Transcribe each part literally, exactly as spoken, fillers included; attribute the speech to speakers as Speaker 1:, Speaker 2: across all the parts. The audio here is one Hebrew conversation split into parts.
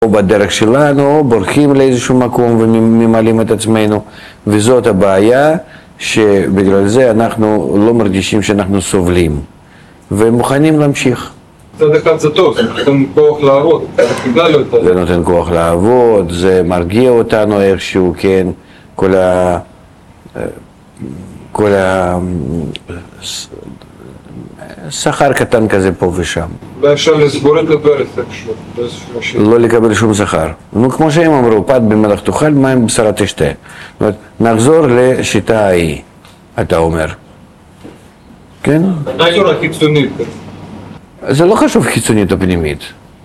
Speaker 1: או בדרך שלנו, או בורחים לאיזשהו מקום וממלאים את עצמנו, וזאת הבעיה שבגלל זה אנחנו לא מרגישים שאנחנו סובלים, ומוכנים להמשיך.
Speaker 2: צד אחד זה טוב, זה נותן כוח לעבוד,
Speaker 1: זה נותן כוח לעבוד, זה מרגיע אותנו איכשהו, כן, כל ה... כל ה... שכר קטן כזה פה ושם.
Speaker 2: ואפשר לסגור את הברז איכשהו.
Speaker 1: לא לקבל שום שכר. נו, כמו שהם אמרו, פת במלח תאכל, מים בשרה תשתה. זאת אומרת, נחזור לשיטה ההיא, אתה אומר. כן?
Speaker 2: בצורה חיצונית.
Speaker 1: זה לא חשוב חיצונית או פנימית.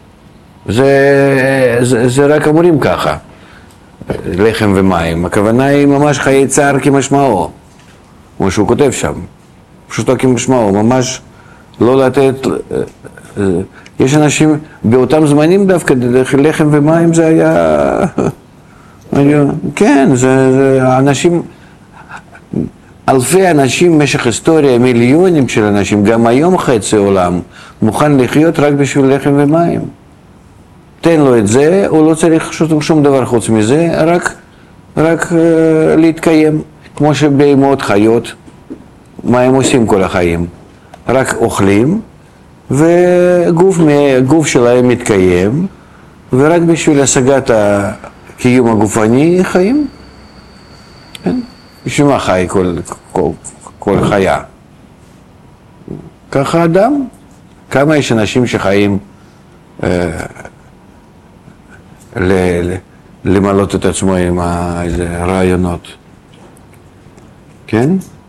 Speaker 1: זה, זה, זה רק אמורים ככה. לחם ומים. הכוונה היא ממש חיי צער כמשמעו. כמו שהוא כותב שם. פשוטו כמשמעו. ממש לא לתת... יש אנשים באותם זמנים דווקא, לחם ומים זה היה... כן, זה, זה אנשים... אלפי אנשים במשך היסטוריה, מיליונים של אנשים, גם היום חצי עולם, מוכן לחיות רק בשביל לחם ומים. תן לו את זה, הוא לא צריך שום, שום דבר חוץ מזה, רק, רק uh, להתקיים. כמו שבהמות חיות, מה הם עושים כל החיים? רק אוכלים, וגוף שלהם מתקיים, ורק בשביל השגת הקיום הגופני חיים. כן? בשביל מה חי כל, כל, כל חיה? ככה אדם. כמה יש אנשים שחיים אה, ל, ל, למלות את עצמו עם איזה רעיונות. כן?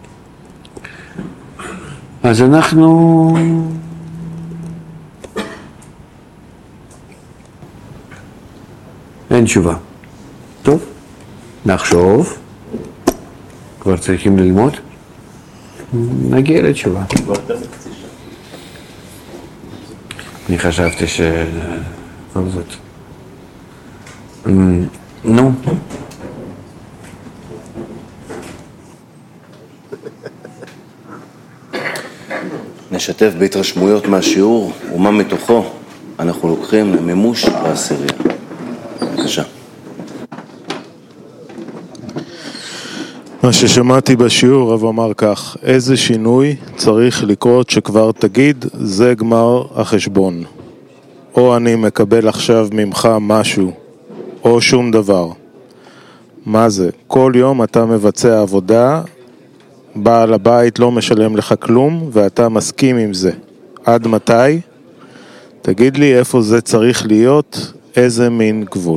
Speaker 1: אז אנחנו... אין תשובה. טוב, נחשוב. כבר צריכים ללמוד? נגיע לתשובה. אני חשבתי ש... כל זאת. נו.
Speaker 3: נשתף בהתרשמויות מהשיעור ומה מתוכו אנחנו לוקחים למימוש בעשירייה. בבקשה.
Speaker 4: מה ששמעתי בשיעור, רב אמר כך, איזה שינוי צריך לקרות שכבר תגיד, זה גמר החשבון. או אני מקבל עכשיו ממך משהו, או שום דבר. מה זה? כל יום אתה מבצע עבודה, בעל הבית לא משלם לך כלום, ואתה מסכים עם זה. עד מתי? תגיד לי איפה זה צריך להיות, איזה מין גבול.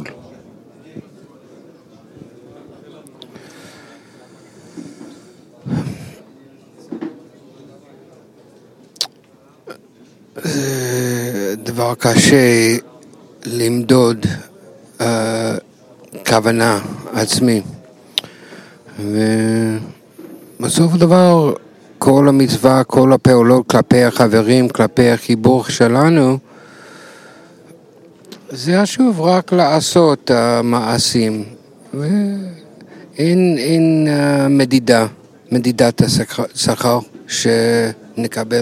Speaker 5: זה דבר קשה למדוד uh, כוונה עצמי, ובסוף הדבר כל המצווה, כל הפעולות כלפי החברים, כלפי החיבור שלנו, זה חשוב רק לעשות המעשים, ואין אין, uh, מדידה, מדידת השכר שנקבל.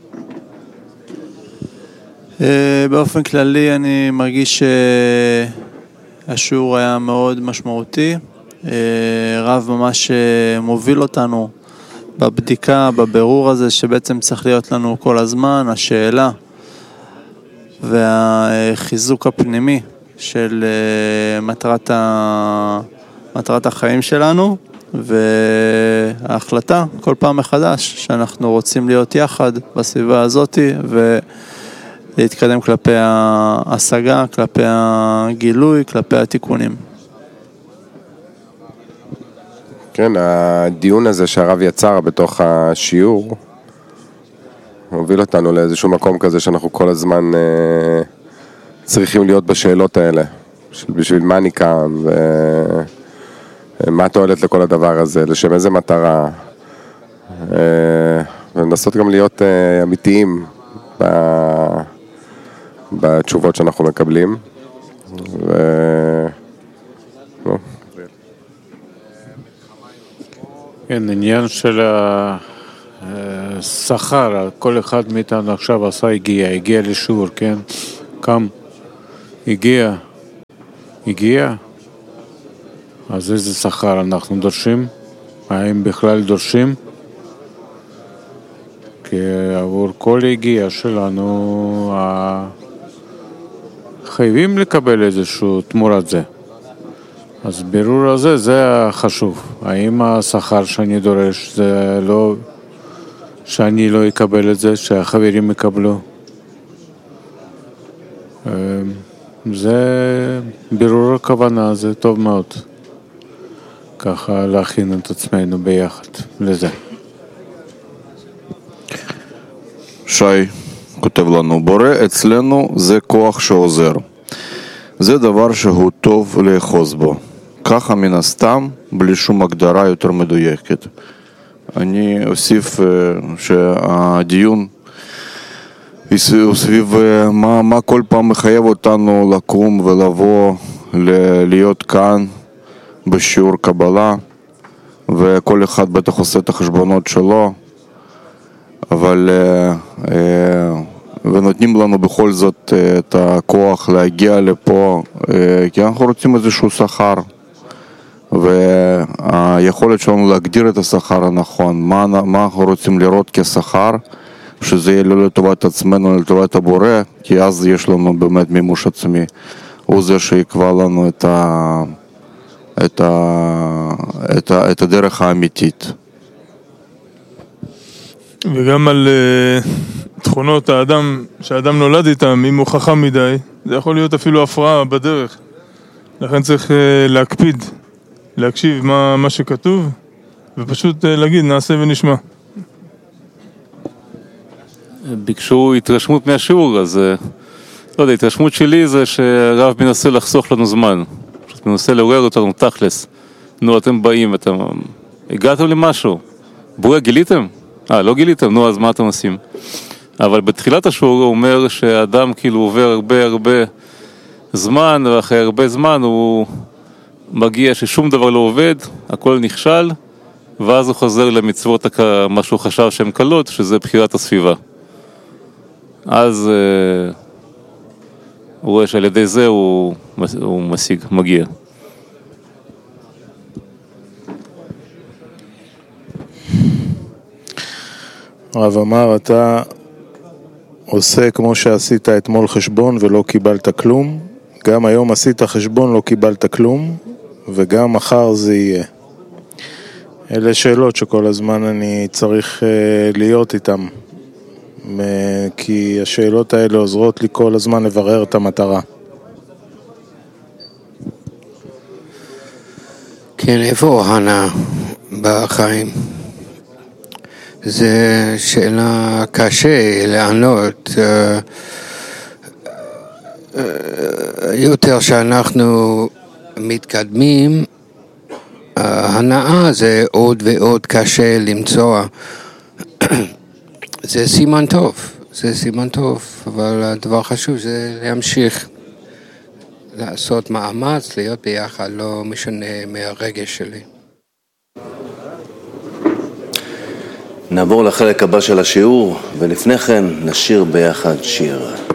Speaker 6: באופן כללי אני מרגיש שהשיעור היה מאוד משמעותי. רב ממש מוביל אותנו בבדיקה, בבירור הזה שבעצם צריך להיות לנו כל הזמן, השאלה והחיזוק הפנימי של מטרת, ה... מטרת החיים שלנו, וההחלטה כל פעם מחדש שאנחנו רוצים להיות יחד בסביבה הזאת ו... להתקדם כלפי ההשגה, כלפי הגילוי, כלפי התיקונים.
Speaker 7: כן, הדיון הזה שהרב יצר בתוך השיעור הוביל אותנו לאיזשהו מקום כזה שאנחנו כל הזמן אה, צריכים להיות בשאלות האלה, של בשביל מה אני כאן ומה תועלת לכל הדבר הזה, לשם איזה מטרה, אה, ולנסות גם להיות אה, אמיתיים ב... בתשובות שאנחנו מקבלים. ו...
Speaker 4: כן, עניין של השכר, כל אחד מאיתנו עכשיו עשה הגיע, הגיע לשיעור, כן? קם, הגיע, הגיע, אז איזה שכר אנחנו דורשים? האם בכלל דורשים? כי עבור כל הגיע שלנו חייבים לקבל איזשהו תמורת זה. אז בירור הזה זה חשוב. האם השכר שאני דורש זה לא שאני לא אקבל את זה, שהחברים יקבלו? זה בירור הכוונה, זה טוב מאוד. ככה להכין את עצמנו ביחד לזה.
Speaker 8: שי כותב לנו, בורא אצלנו זה כוח שעוזר. זה דבר שהוא טוב לאחוז בו. ככה מן הסתם, בלי שום הגדרה יותר מדויקת. אני אוסיף שהדיון הוא סביב מה, מה כל פעם מחייב אותנו לקום ולבוא, להיות כאן בשיעור קבלה, וכל אחד בטח עושה את החשבונות שלו, אבל ונותנים לנו בכל זאת את הכוח להגיע לפה, כי אנחנו רוצים איזשהו שכר, והיכולת שלנו להגדיר את השכר הנכון, מה, מה אנחנו רוצים לראות כשכר, שזה יהיה לא לטובת עצמנו, לטובת הבורא, כי אז יש לנו באמת מימוש עצמי. הוא זה שיקבע לנו את, ה, את, ה, את, ה, את הדרך האמיתית.
Speaker 9: וגם על uh, תכונות האדם, שהאדם נולד איתם, אם הוא חכם מדי, זה יכול להיות אפילו הפרעה בדרך. לכן צריך uh, להקפיד, להקשיב מה, מה שכתוב, ופשוט uh, להגיד, נעשה ונשמע.
Speaker 10: ביקשו התרשמות מהשיעור, אז לא יודע, התרשמות שלי זה שהרב מנסה לחסוך לנו זמן, פשוט מנסה לעורר אותנו תכלס. נו, אתם באים, אתם הגעתם למשהו, בורא גיליתם? אה, לא גיליתם? נו, אז מה אתם עושים? אבל בתחילת השיעור הוא אומר שהאדם כאילו עובר הרבה הרבה זמן, ואחרי הרבה זמן הוא מגיע ששום דבר לא עובד, הכל נכשל, ואז הוא חוזר למצוות מה שהוא חשב שהן קלות, שזה בחירת הסביבה. אז uh, הוא רואה שעל ידי זה הוא, הוא משיג, מגיע.
Speaker 4: הרב אמר, אתה עושה כמו שעשית אתמול חשבון ולא קיבלת כלום, גם היום עשית חשבון לא קיבלת כלום, וגם מחר זה יהיה. אלה שאלות שכל הזמן אני צריך uh, להיות איתם. כי השאלות האלה עוזרות לי כל הזמן לברר את המטרה.
Speaker 5: כן, איפה הנה בחיים? זו שאלה קשה לענות. יותר שאנחנו מתקדמים, הנאה זה עוד ועוד קשה למצוא. זה סימן טוב, זה סימן טוב, אבל הדבר חשוב זה להמשיך לעשות מאמץ, להיות ביחד, לא משנה מהרגש שלי.
Speaker 3: נעבור לחלק הבא של השיעור, ולפני כן נשיר ביחד שיר.